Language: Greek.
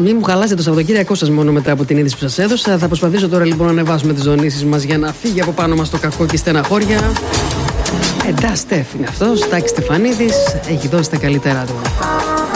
Μην μου χαλάσετε το Σαββατοκύριακό σας μόνο μετά από την είδηση που σας έδωσα. Θα προσπαθήσω τώρα λοιπόν να ανεβάσουμε τις δονήσεις μας για να φύγει από πάνω μας το κακό και η στεναχώρια. Στεφ είναι αυτός, Τάκης Στεφανίδης, έχει δώσει τα καλύτερά του.